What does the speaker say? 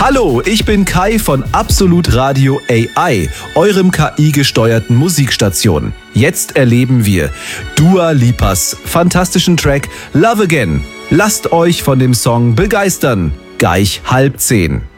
Hallo, ich bin Kai von Absolut Radio AI, eurem KI-gesteuerten Musikstation. Jetzt erleben wir Dua Lipas fantastischen Track Love Again. Lasst euch von dem Song begeistern. Gleich 9:30.